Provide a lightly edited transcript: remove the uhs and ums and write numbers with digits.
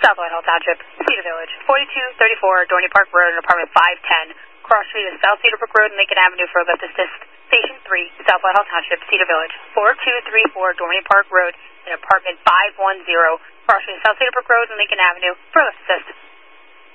South Whitehall Township, Cedar Village. 4234 Dorney Park Road and apartment 510. Cross street is South Cedar Brook Road and Lincoln Avenue for left assist. Station 3, South Whitehall Township, Cedar Village. 4234 Dorney Park Road and apartment 510. Cross street is South Cedar Brook Road and Lincoln Avenue for left assist.